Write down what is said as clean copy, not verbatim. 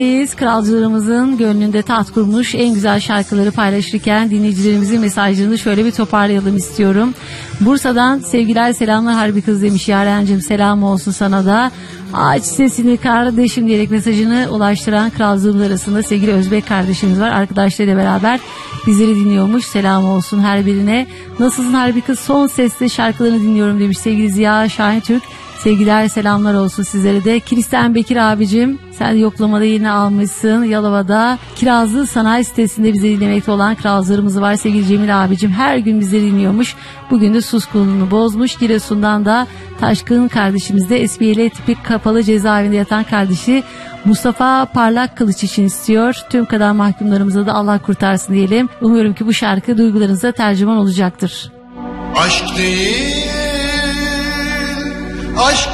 Kralcılarımızın gönlünde taht kurmuş en güzel şarkıları paylaşırken dinleyicilerimizin mesajlarını şöyle bir toparlayalım istiyorum. Bursa'dan sevgiler selamlar Harbi Kız demiş Yarencim, selam olsun sana da. Aç sesini kardeşim diyerek mesajını ulaştıran kralcılarımız arasında sevgili Özbek kardeşimiz var. Arkadaşlarıyla beraber bizleri dinliyormuş. Selam olsun her birine. Nasılsın Harbi Kız, son sesle şarkılarını dinliyorum demiş sevgili Ziya Şahin Türk. Sevgiler selamlar olsun sizlere de. Kilis'ten Bekir abicim, sen yoklamada yine almışsın. Yalova'da Kirazlı Sanayi Sitesi'nde bizi dinlemekte olan kralcılarımız var. Sevgili Cemil abicim her gün bizi dinliyormuş. Bugün de suskunluğunu bozmuş. Giresun'dan da Taşkın kardeşimiz de SBL tipik kapalı cezaevinde yatan kardeşi Mustafa Parlak Kılıç için istiyor. Tüm kadar mahkumlarımıza da Allah kurtarsın diyelim. Umuyorum ki bu şarkı duygularınıza tercüman olacaktır. Aşk değil, aşk